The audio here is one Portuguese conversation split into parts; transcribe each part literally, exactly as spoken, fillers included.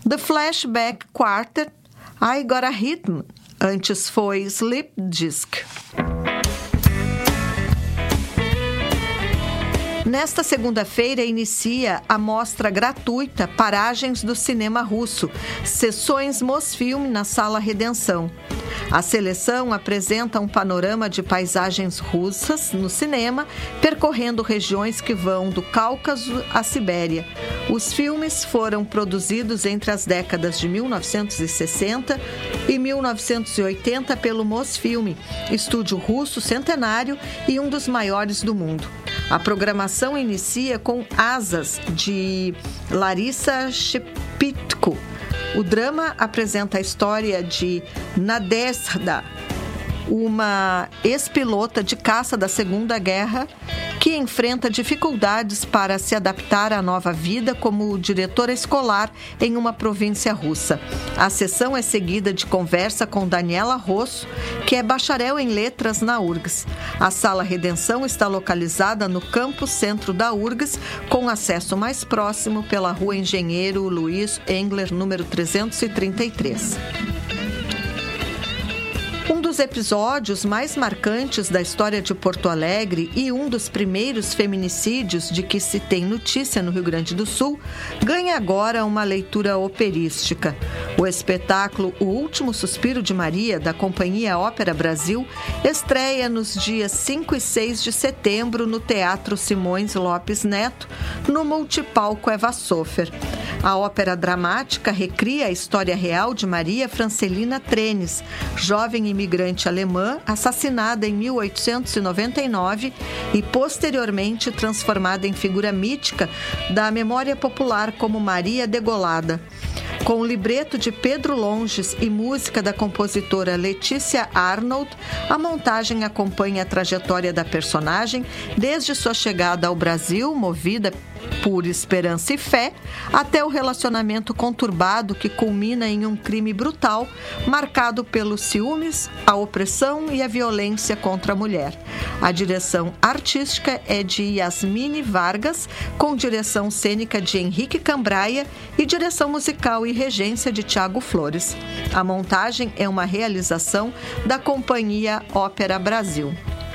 The Flashback Quartet, I Got a Rhythm. Antes foi Sleep Disc. Nesta segunda-feira inicia a mostra gratuita Paragens do Cinema Russo, sessões Mosfilme na Sala Redenção. A seleção apresenta um panorama de paisagens russas no cinema, percorrendo regiões que vão do Cáucaso à Sibéria. Os filmes foram produzidos entre as décadas de mil novecentos e sessenta e mil novecentos e oitenta pelo Mosfilme, estúdio russo centenário e um dos maiores do mundo. A programação inicia com Asas, de Larissa Shepitko. O drama apresenta a história de Nadezhda, uma ex-pilota de caça da Segunda Guerra que enfrenta dificuldades para se adaptar à nova vida como diretora escolar em uma província russa. A sessão é seguida de conversa com Daniela Rosso, que é bacharel em letras na U R G S. A Sala Redenção está localizada no campus centro da U R G S, com acesso mais próximo pela Rua Engenheiro Luiz Engler, número trezentos e trinta e três. Um dos episódios mais marcantes da história de Porto Alegre e um dos primeiros feminicídios de que se tem notícia no Rio Grande do Sul ganha agora uma leitura operística. O espetáculo O Último Suspiro de Maria, da Companhia Ópera Brasil, estreia nos dias cinco e seis de setembro no Teatro Simões Lopes Neto, no Multipalco Eva Sofer. A ópera dramática recria a história real de Maria Francelina Trenes, jovem imigrante alemã assassinada em mil oitocentos e noventa e nove e posteriormente transformada em figura mítica da memória popular como Maria Degolada. Com o libreto de Pedro Longes e música da compositora Letícia Arnold, a montagem acompanha a trajetória da personagem desde sua chegada ao Brasil, movida por esperança e fé, até o relacionamento conturbado que culmina em um crime brutal, marcado pelos ciúmes, a opressão e a violência contra a mulher. A direção artística é de Yasmine Vargas, com direção cênica de Henrique Cambraia e direção musical e regência de Tiago Flores. A montagem é uma realização da Companhia Ópera Brasil.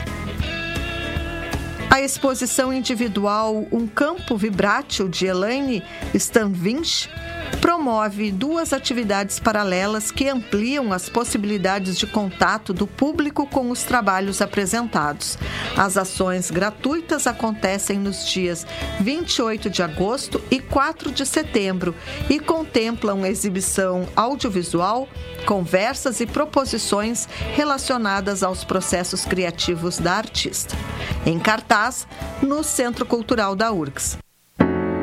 A exposição individual Um Campo Vibrátil, de Elaine Stanvinch, promove duas atividades paralelas que ampliam as possibilidades de contato do público com os trabalhos apresentados. As ações gratuitas acontecem nos dias vinte e oito de agosto e quatro de setembro e contemplam exibição audiovisual, conversas e proposições relacionadas aos processos criativos da artista. Em cartaz, no Centro Cultural da U R G S.